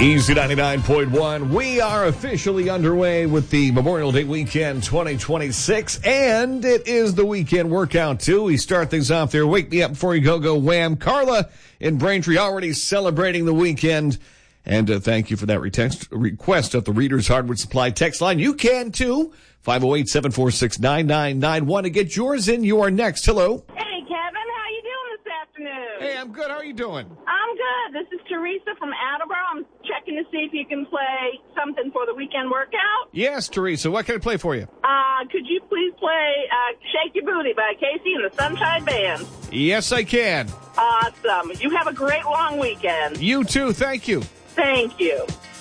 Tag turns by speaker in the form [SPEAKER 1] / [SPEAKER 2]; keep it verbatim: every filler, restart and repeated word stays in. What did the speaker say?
[SPEAKER 1] Easy ninety-nine point one. We are officially underway with the Memorial Day weekend twenty twenty-six, and it is the weekend workout, too. We start things off there. Wake me up before you go, go wham. Carla in Braintree already celebrating the weekend. And uh, thank you for that retext, request at the Reader's Hardwood Supply text line. You can, too. five oh eight, seven four six, nine nine nine one. To get yours in, you are next. Hello.
[SPEAKER 2] Hey, Kevin. How you doing this afternoon?
[SPEAKER 1] Hey, I'm good. How are you doing?
[SPEAKER 2] I'm good. This is Teresa from Attleboro. I'm checking to see if you can play something for the weekend workout.
[SPEAKER 1] Yes, Teresa. What can I play for you?
[SPEAKER 2] Uh, could you please play uh, Shake Your Booty by Casey and the Sunshine Band?
[SPEAKER 1] Yes, I can.
[SPEAKER 2] Awesome. You have a great long weekend.
[SPEAKER 1] You too. Thank you.
[SPEAKER 2] Thank you.